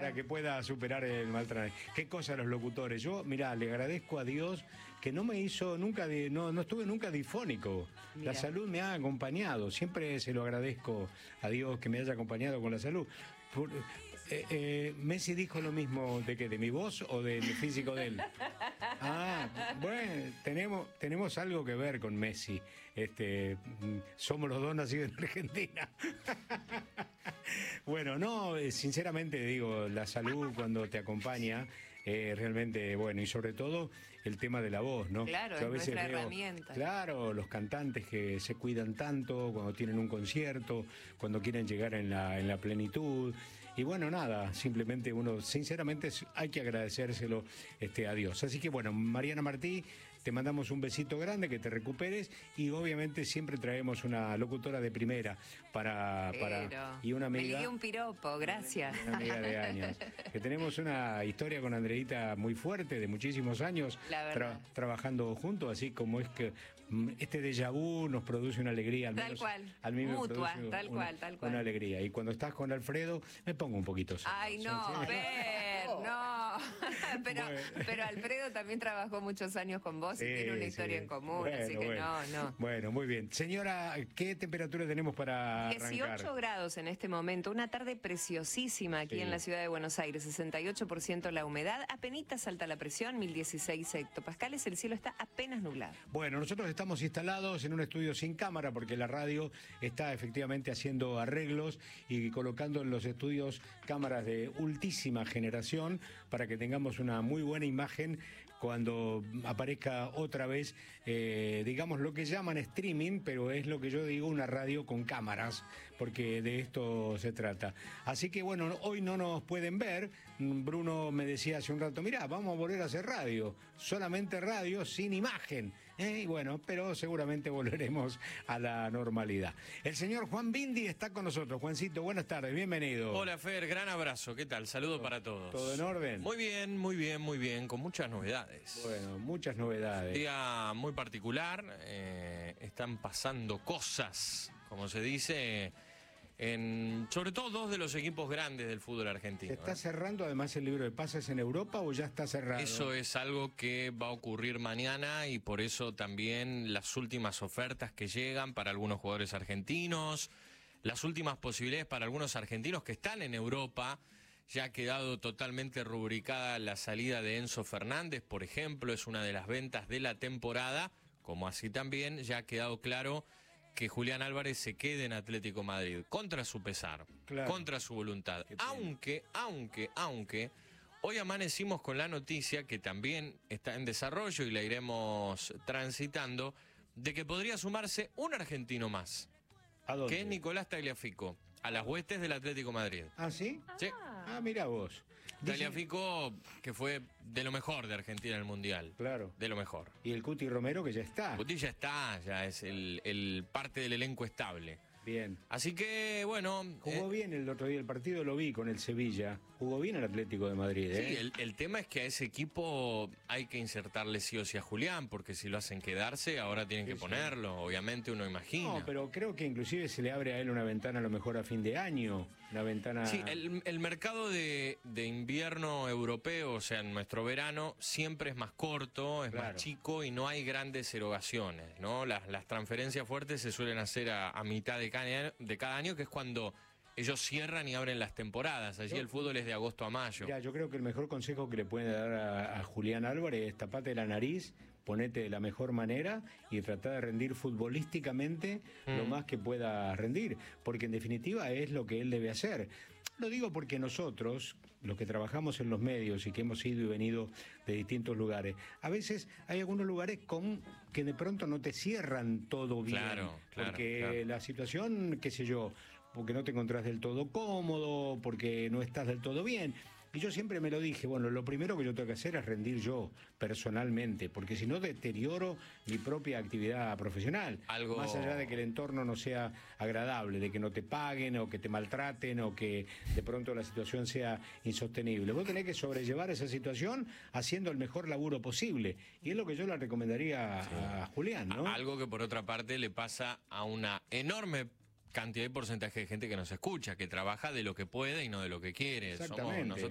para que pueda superar el maltrato. Qué cosa los locutores. Yo, mirá, le agradezco a Dios que no me hizo nunca, no estuve nunca difónico. Mirá. La salud me ha acompañado. Siempre se lo agradezco a Dios que me haya acompañado con la salud. Messi dijo lo mismo de mi voz o del físico de él. Ah, bueno, tenemos algo que ver con Messi. Somos los dos nacidos en Argentina. Bueno, no, sinceramente digo, la salud cuando te acompaña, realmente, bueno, y sobre todo el tema de la voz, ¿no? Claro, yo a es veces nuestra veo, herramienta. claro, los cantantes que se cuidan tanto cuando tienen un concierto, cuando quieren llegar en la plenitud. Y bueno, nada, simplemente uno, sinceramente, hay que agradecérselo a Dios. Así que bueno, Mariana Martí, te mandamos un besito grande, que te recuperes, y obviamente siempre traemos una locutora de primera y una me amiga. ligué un piropo, gracias. Una amiga de años. Que tenemos una historia con Andreita muy fuerte, de muchísimos años, La verdad. trabajando juntos, así como es que este déjà vu nos produce una alegría. Al Tal menos, cual. a mí me Mutua, produce tal cual. una alegría. Y cuando estás con Alfredo, me pongo un poquito celoso. Ay, no, Fer, no. pero Alfredo también trabajó muchos años con vos y tiene una historia en común, Bueno, así que bueno. no. Bueno, muy bien. Señora, ¿qué temperatura tenemos para 18 arrancar? grados en este momento, una tarde preciosísima aquí en la ciudad de Buenos Aires, 68% la humedad, apenitas alta la presión, 1016 hectopascales, el cielo está apenas nublado. Bueno, nosotros estamos instalados en un estudio sin cámara porque la radio está efectivamente haciendo arreglos y colocando en los estudios cámaras de ultísima generación para que tengamos una muy buena imagen cuando aparezca otra vez, digamos, lo que llaman streaming, pero es lo que yo digo, una radio con cámaras, porque de esto se trata. Así que bueno, hoy no nos pueden ver. Bruno me decía hace un rato, mirá, vamos a volver a hacer radio, solamente radio sin imagen. Y bueno, pero seguramente volveremos a la normalidad. El señor Juan Bindi está con nosotros. Juancito, buenas tardes, bienvenido. Hola Fer, gran abrazo, ¿qué tal? Saludo para todos. ¿Todo en orden? Muy bien, con muchas novedades. Bueno, muchas novedades. Día muy particular, están pasando cosas, como se dice, sobre todo dos de los equipos grandes del fútbol argentino. ¿Se está cerrando además el libro de pases en Europa o ya está cerrado? Eso es algo que va a ocurrir mañana y por eso también las últimas ofertas que llegan para algunos jugadores argentinos, las últimas posibilidades para algunos argentinos que están en Europa. Ya ha quedado totalmente rubricada la salida de Enzo Fernández, por ejemplo, es una de las ventas de la temporada, como así también ya ha quedado claro que Julián Álvarez se quede en Atlético Madrid, contra su pesar, claro, contra su voluntad. Aunque, hoy amanecimos con la noticia, que también está en desarrollo y la iremos transitando, de que podría sumarse un argentino más. ¿A dónde? Que es Nicolás Tagliafico, a las huestes del Atlético Madrid. ¿Ah, sí? Sí. Ah, mira vos. Tagliafico, que fue de lo mejor de Argentina en el Mundial. Claro. De lo mejor. Y el Cuti Romero, que ya está. Guti ya está, ya es el parte del elenco estable. Bien. Así que, bueno... Jugó bien el otro día el partido, lo vi con el Sevilla. Jugó bien el Atlético de Madrid, ¿eh? Sí, el tema es que a ese equipo hay que insertarle sí o sí a Julián, porque si lo hacen quedarse, ahora tienen que ponerlo. Obviamente uno imagina. No, pero creo que inclusive se le abre a él una ventana a lo mejor a fin de año. Una ventana... Sí, el mercado de invierno europeo, o sea, en nuestro verano, siempre es más corto, es más chico y no hay grandes erogaciones, ¿no? Las transferencias fuertes se suelen hacer a mitad de cada año, que es cuando ellos cierran y abren las temporadas. Allí el fútbol es de agosto a mayo. Ya, yo creo que el mejor consejo que le pueden dar a Julián Álvarez es tapate la nariz, ponete de la mejor manera y tratar de rendir futbolísticamente lo más que pueda rendir, porque en definitiva es lo que él debe hacer. Lo digo porque nosotros, los que trabajamos en los medios y que hemos ido y venido de distintos lugares, a veces hay algunos lugares que de pronto no te cierran todo bien. Claro, porque la situación, qué sé yo, porque no te encontrás del todo cómodo, porque no estás del todo bien. Y yo siempre me lo dije, bueno, lo primero que yo tengo que hacer es rendir yo, personalmente, porque si no deterioro mi propia actividad profesional. Más allá de que el entorno no sea agradable, de que no te paguen o que te maltraten o que de pronto la situación sea insostenible. Vos tenés que sobrellevar esa situación haciendo el mejor laburo posible. Y es lo que yo le recomendaría a Julián, ¿no? Algo que por otra parte le pasa a una enorme cantidad y porcentaje de gente que nos escucha, que trabaja de lo que puede y no de lo que quiere. Exactamente. Nosotros